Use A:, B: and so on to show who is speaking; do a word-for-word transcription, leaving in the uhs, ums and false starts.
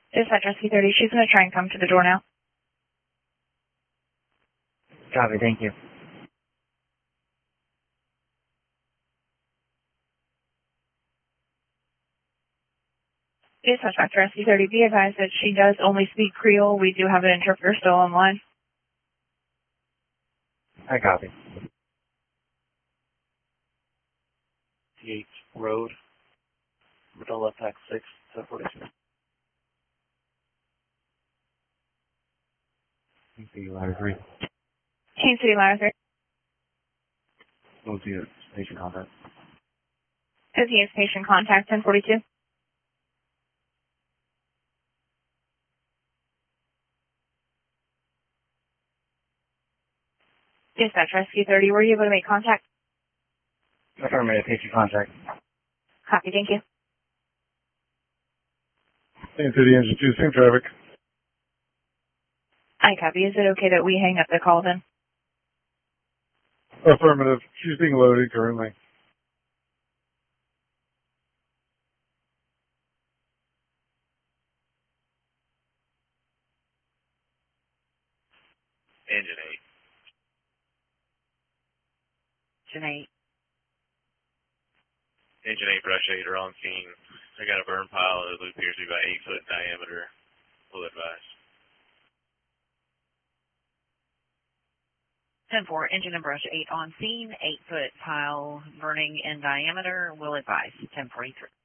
A: Dispatch S Q thirty, she's going to try and come to the door now.
B: Copy, thank you.
A: Dispatch Factor S Q thirty, be advised that she does only speak Creole. We do have an interpreter still online.
B: I copy.
C: T H Road, Medalla Pack six, ten forty-two.
B: King City Ladder three.
A: King City Ladder three.
C: What was the station contact?
A: Busiest patient contact, ten forty-two. Dispatch S Q thirty, were you able to make contact?
B: Affirmative, patient contact.
A: Copy, thank you.
D: King City Engine two, same traffic.
A: I copy. Is it okay that we hang up the call then?
D: Affirmative. She's being loaded currently.
C: Engine eight.
A: Engine eight.
C: Engine eight brush eight are on scene. I got a burn pile that appears to be about eight foot in diameter. Will advise.
E: ten four, engine and brush eight on scene, eight foot pile burning in diameter. Will advise. ten forty-three.